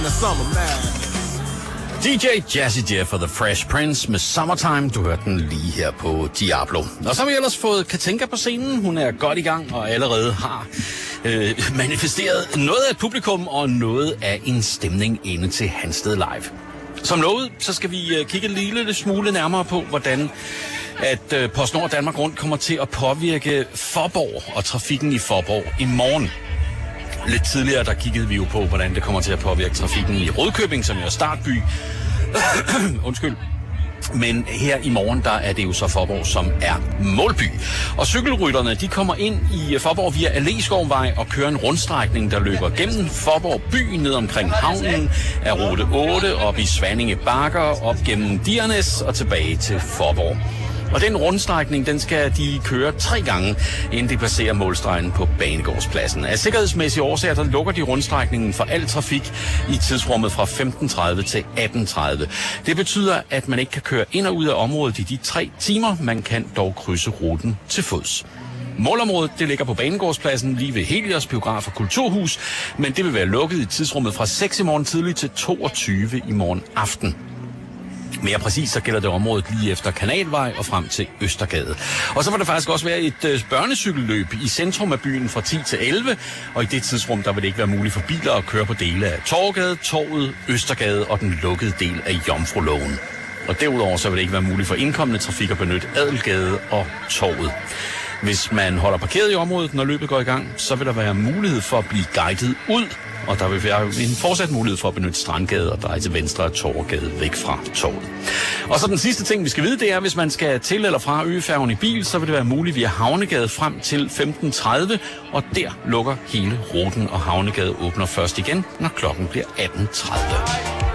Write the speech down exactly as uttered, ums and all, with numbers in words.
D J Jazzy Jeff og The Fresh Prince med Summertime. Du hørte den lige her på Diablo. Og så har vi ellers fået Katinka på scenen. Hun er godt i gang og allerede har øh, manifesteret noget af et publikum og noget af en stemning inde til Hansted Live. Som lovet, så skal vi øh, kigge en lille smule nærmere på, hvordan at øh, PostNord Danmark Rundt kommer til at påvirke Faaborg og trafikken i Faaborg i morgen. Lidt tidligere, der kiggede vi jo på, hvordan det kommer til at påvirke trafikken i Rødkøbing, som jo er startby. Undskyld. Men her i morgen, der er det jo så Faaborg, som er målby. Og cykelrytterne, de kommer ind i Faaborg via Alléskovvej og kører en rundstrækning, der løber gennem Faaborg by, ned omkring havnen, af rute otte, op i Svanninge Bakker, op gennem Diernæs og tilbage til Faaborg. Og den rundstrækning, den skal de køre tre gange, inden de passerer målstregen på Banegårdspladsen. Af sikkerhedsmæssige årsager, der lukker de rundstrækningen for al trafik i tidsrummet fra femten tredive til atten tredive. Det betyder, at man ikke kan køre ind og ud af området i de tre timer. Man kan dog krydse ruten til fods. Målområdet, det ligger på Banegårdspladsen lige ved Helios Biograf og Kulturhus, men det vil være lukket i tidsrummet fra seks i morgen tidlig til toogtyve i morgen aften. Mere præcis, så gælder det området lige efter Kanalvej og frem til Østergade. Og så vil der faktisk også være et øh, børnecykelløb i centrum af byen fra ti til elleve, og i det tidsrum, der vil det ikke være muligt for biler at køre på dele af Torvgade, Torvet, Østergade og den lukkede del af Jomfruloven. Og derudover så vil det ikke være muligt for indkommende trafik at benytte Adelgade og Torvet. Hvis man holder parkeret i området, når løbet går i gang, så vil der være mulighed for at blive guidet ud, og der vil være en fortsat mulighed for at benytte Strandgade og dreje til venstre af Torvgade væk fra Torvet. Og så den sidste ting, vi skal vide, det er, at hvis man skal til eller fra Øfærgen i bil, så vil det være muligt via Havnegade frem til femten tredive, og der lukker hele ruten, og Havnegade åbner først igen, når klokken bliver atten tredive.